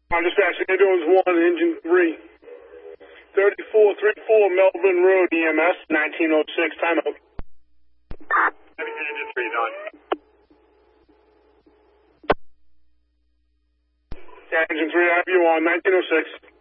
Dispatch, ambulance 1, engine 3. 3434 Melbourne Road, EMS, 1906, timeout. Engine 3, done. Yeah, engine 3, I have you on 1906.